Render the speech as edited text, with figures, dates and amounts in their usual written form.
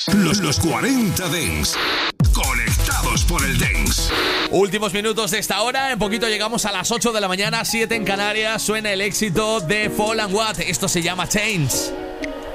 Los 40 Dance. Conectados por el Dance. Últimos minutos de esta hora. En poquito llegamos a las 8 de la mañana, 7 en Canarias. Suena el éxito de Fall and What. Esto se llama Change.